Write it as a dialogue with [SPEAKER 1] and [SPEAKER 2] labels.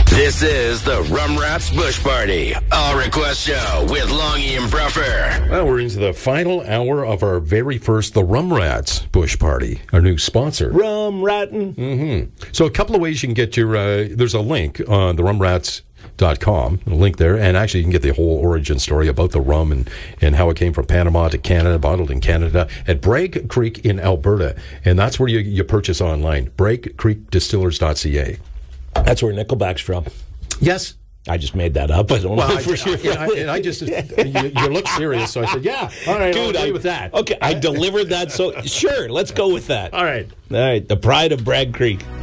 [SPEAKER 1] This is the Rum Rats Bush Party, All Request Show with Longy and Bruffer.
[SPEAKER 2] Well, we're into the final hour of our very first The Rum Rats Bush Party, our new sponsor.
[SPEAKER 3] Rum rattin'.
[SPEAKER 2] Mm-hmm. So a couple of ways you can get your, there's a link on the rumrats.com, a link there, and actually you can get the whole origin story about the rum and how it came from Panama to Canada, bottled in Canada, at Bragg Creek in Alberta. And that's where you purchase online, braggcreekdistillers.ca.
[SPEAKER 3] That's where Nickelback's from.
[SPEAKER 2] Yes.
[SPEAKER 3] I just made that up. I don't know for sure.
[SPEAKER 2] I just, you look serious, so I said, yeah, all right,
[SPEAKER 3] Dude,
[SPEAKER 2] I'll agree with that.
[SPEAKER 3] Okay, I delivered that, so sure, let's go with that.
[SPEAKER 2] All right.
[SPEAKER 3] All right, the pride of Bragg Creek.